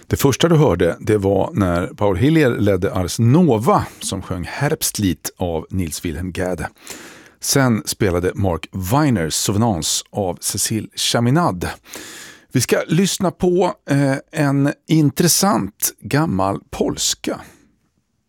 Det första du hörde, det var när Paul Hillier ledde Ars Nova som sjöng Herbstlied av Nils Wilhelm Gade. Sen spelade Mark Weiner Souvenance av Cécile Chaminade. Vi ska lyssna på en intressant gammal polska